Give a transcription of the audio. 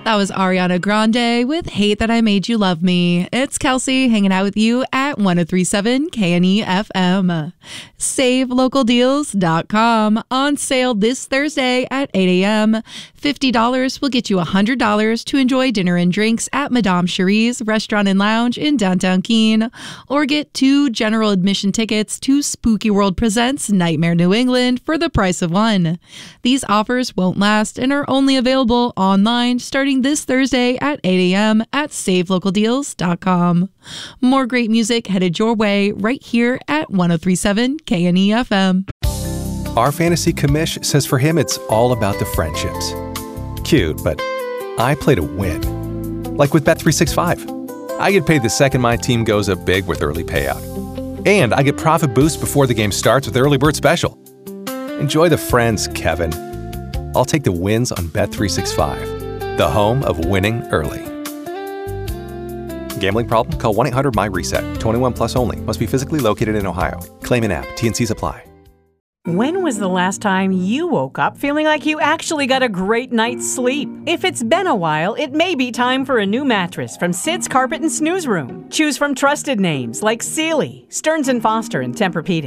That was Ariana Grande with Hate That I Made You Love Me. It's Kelsey hanging out with you at 103.7 KNE FM. SaveLocalDeals.com on sale this Thursday at 8 a.m. $50 will get you $100 to enjoy dinner and drinks at Madame Cherie's Restaurant and Lounge in downtown Keene, or get 2 general admission tickets to Spooky World Presents Nightmare New England for the price of 1. These offers won't last and are only available online starting this Thursday at 8 a.m. at SaveLocalDeals.com. More great music headed your way right here at 103.7 KNE FM. Our fantasy commish says for him it's all about the friendships. Cute, but I play to win. Like with Bet365. I get paid the second my team goes up big with early payout. And I get profit boost before the game starts with Early Bird Special. Enjoy the friends, Kevin. I'll take the wins on Bet365, the home of winning early. Gambling problem? Call 1-800-MY-RESET. 21 plus only. Must be physically located in Ohio. Claim in app. T&Cs apply. When was the last time you woke up feeling like you actually got a great night's sleep? If it's been a while, it may be time for a new mattress from Sid's Carpet and Snooze Room. Choose from trusted names like Sealy, Stearns & Foster, and Tempur-Pedic.